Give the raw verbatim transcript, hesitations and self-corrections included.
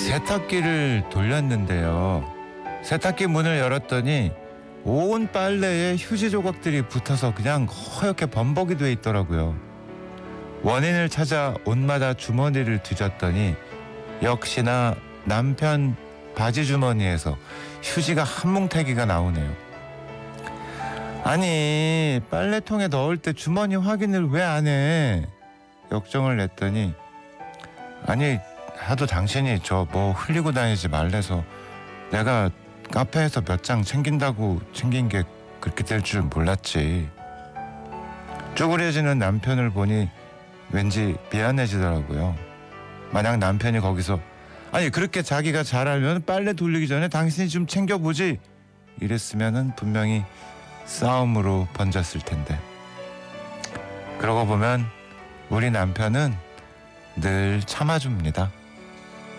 세탁기를 돌렸는데요. 세탁기 문을 열었더니 온 빨래에 휴지 조각들이 붙어서 그냥 허옇게 범벅이 돼 있더라고요. 원인을 찾아 옷마다 주머니를 뒤졌더니 역시나 남편 바지 주머니에서 휴지가 한 뭉태기가 나오네요. 아니, 빨래통에 넣을 때 주머니 확인을 왜 안 해? 역정을 냈더니 아니, 하도 당신이 저 뭐 흘리고 다니지 말래서 내가 카페에서 몇 장 챙긴다고 챙긴 게 그렇게 될 줄 몰랐지. 쪼그려지는 남편을 보니 왠지 미안해지더라고요. 만약 남편이 거기서 아니 그렇게 자기가 잘 알면 빨래 돌리기 전에 당신이 좀 챙겨보지 이랬으면은 분명히 싸움으로 번졌을 텐데. 그러고 보면 우리 남편은 늘 참아줍니다.